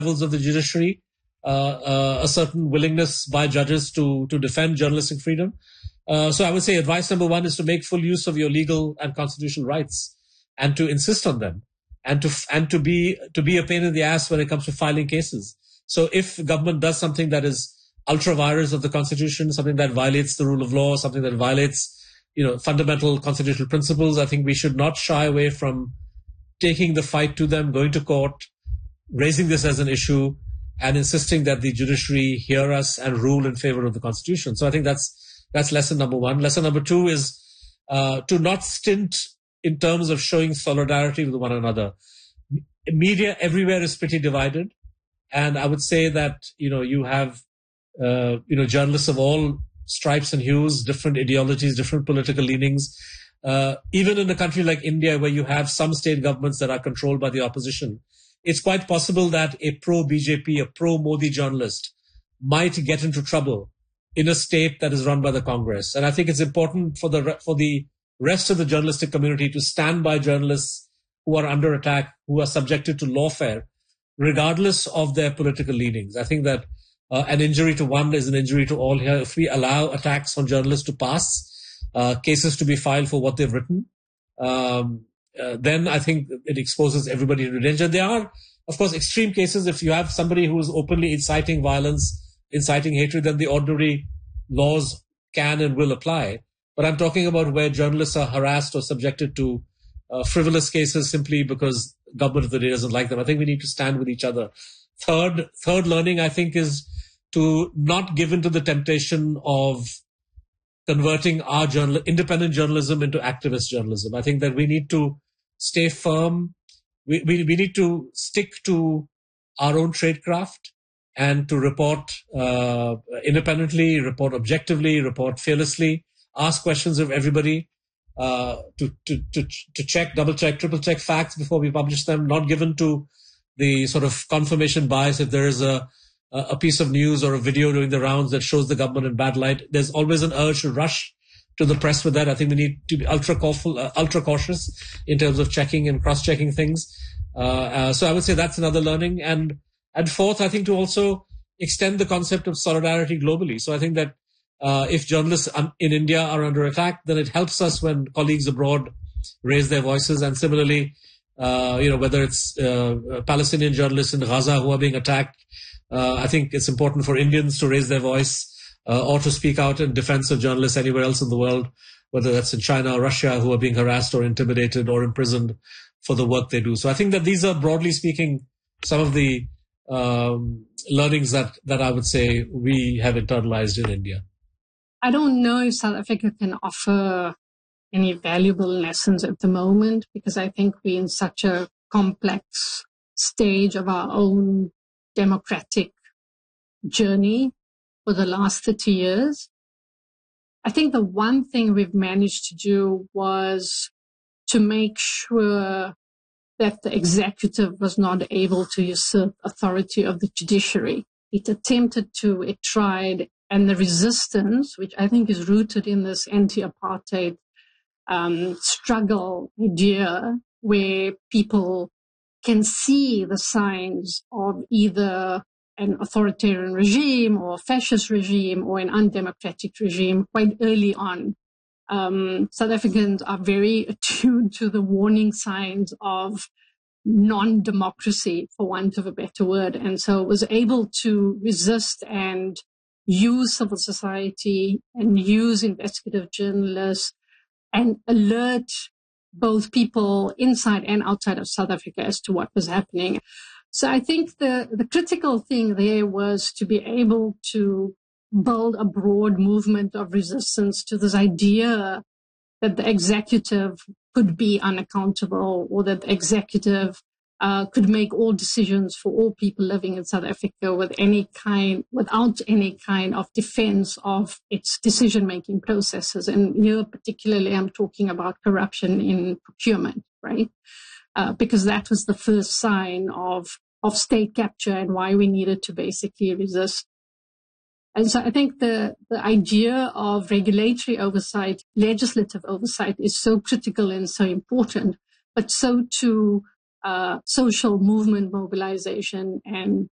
levels of the judiciary, a certain willingness by judges to defend journalistic freedom. So I would say advice number one is to make full use of your legal and constitutional rights and to insist on them and to be a pain in the ass when it comes to filing cases. So if government does something that is ultra vires of the Constitution, something that violates the rule of law, something that violates, fundamental constitutional principles, I think we should not shy away from taking the fight to them, going to court, raising this as an issue, and insisting that the judiciary hear us and rule in favor of the Constitution. So I think that's lesson number one. Lesson number two is to not stint in terms of showing solidarity with one another. Media everywhere is pretty divided. And I would say that, you have, journalists of all stripes and hues, different ideologies, different political leanings. Even in a country like India, where you have some state governments that are controlled by the opposition, it's quite possible that a pro-BJP, a pro-Modi journalist might get into trouble in a state that is run by the Congress. And I think it's important for the rest of the journalistic community to stand by journalists who are under attack, who are subjected to lawfare, regardless of their political leanings. I think that an injury to one is an injury to all here. If we allow attacks on journalists to pass, cases to be filed for what they've written, then I think it exposes everybody to danger. There are, of course, extreme cases. If you have somebody who is openly inciting violence, inciting hatred, then the ordinary laws can and will apply. But I'm talking about where journalists are harassed or subjected to frivolous cases simply because government of the day doesn't like them. I think we need to stand with each other. Third learning, I think, is to not give in to the temptation of converting our independent journalism into activist journalism. I think that we need to stay firm. We need to stick to our own tradecraft and to report independently, report objectively, report fearlessly, ask questions of everybody, to check, double check, triple check facts before we publish them, not given to the sort of confirmation bias. If there is a piece of news or a video doing the rounds that shows the government in bad light, there's always an urge to rush to the press with that. I think we need to be ultra cautious in terms of checking and cross-checking things. So I would say that's another learning. And fourth, I think to also extend the concept of solidarity globally. So I think that if journalists in India are under attack, then it helps us when colleagues abroad raise their voices. And similarly, whether it's Palestinian journalists in Gaza who are being attacked, I think it's important for Indians to raise their voice or to speak out in defense of journalists anywhere else in the world, whether that's in China or Russia, who are being harassed or intimidated or imprisoned for the work they do. So I think that these are, broadly speaking, some of the learnings that I would say we have internalized in India. I don't know if South Africa can offer any valuable lessons at the moment, because I think we're in such a complex stage of our own democratic journey for the last 30 years. I think the one thing we've managed to do was to make sure that the executive was not able to usurp authority of the judiciary. It attempted to, it tried, and the resistance, which I think is rooted in this anti-apartheid struggle idea, where people can see the signs of either an authoritarian regime or a fascist regime or an undemocratic regime quite early on. South Africans are very attuned to the warning signs of non-democracy, for want of a better word, and so was able to resist and use civil society and use investigative journalists and alert both people inside and outside of South Africa as to what was happening. So I think the critical thing there was to be able to build a broad movement of resistance to this idea that the executive could be unaccountable, or that the executive could make all decisions for all people living in South Africa without any kind of defense of its decision-making processes. And here particularly I'm talking about corruption in procurement, right? Because that was the first sign of state capture and why we needed to basically resist. And so I think the idea of regulatory oversight, legislative oversight, is so critical and so important, but so too social movement mobilization and